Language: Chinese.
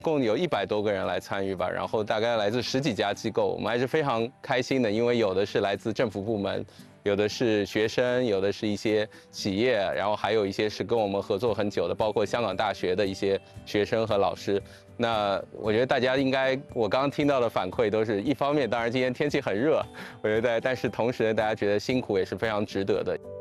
共有100多个人来参与吧，然后大概来自10几家机构，我们还是非常开心的，因为有的是来自政府部门，有的是学生，有的是一些企业，然后还有一些是跟我们合作很久的，包括香港大学的一些学生和老师。那我觉得大家应该，我刚刚听到的反馈都是一方面，当然今天天气很热，我觉得，但是同时呢，大家觉得辛苦也是非常值得的。